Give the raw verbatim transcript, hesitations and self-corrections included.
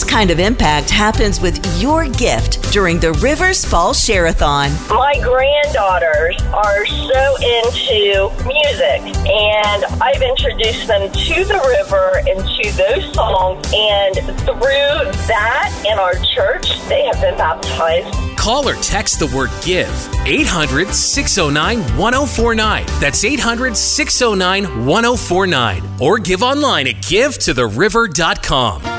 kind of impact happens with your gift during the Rivers Fall Share-a-thon. My granddaughters are so into music, and I've introduced them to the river and to those songs, and through that in our church, they have been baptized. Call or text the word GIVE, eight hundred, six oh nine, one oh four nine. That's eight hundred, six oh nine, one oh four nine. Or give online at give to the river dot com.